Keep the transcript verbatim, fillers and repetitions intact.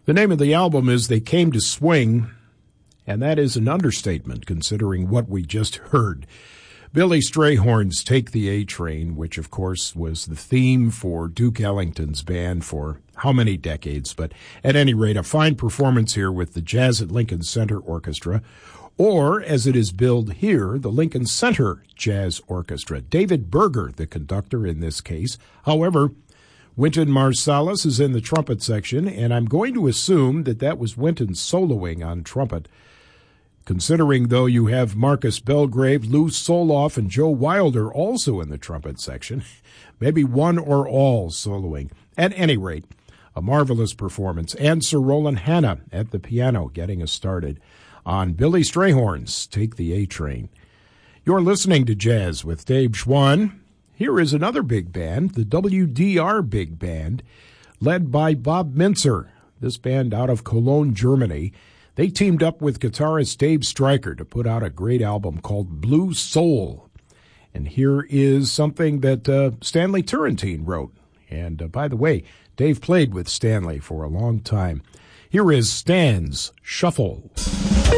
The name of the album is They Came to Swing, and that is an understatement considering what we just heard. Billy Strayhorn's Take the A-Train, which of course was the theme for Duke Ellington's band for how many decades, but at any rate, a fine performance here with the Jazz at Lincoln Center Orchestra, or as it is billed here, the Lincoln Center Jazz Orchestra. David Berger, the conductor in this case. However, Wynton Marsalis is in the trumpet section, and I'm going to assume that that was Wynton soloing on trumpet. Considering, though, you have Marcus Belgrave, Lou Soloff, and Joe Wilder also in the trumpet section, maybe one or all soloing. At any rate, a marvelous performance, and Sir Roland Hanna at the piano getting us started on Billy Strayhorn's Take the A-Train. You're listening to Jazz with Dave Schwann. Here is another big band, the W D R Big Band, led by Bob Mintzer. This band out of Cologne, Germany. They teamed up with guitarist Dave Stryker to put out a great album called Blue Soul. And here is something that uh, Stanley Turrentine wrote. And uh, by the way, Dave played with Stanley for a long time. Here is Stan's Shuffle.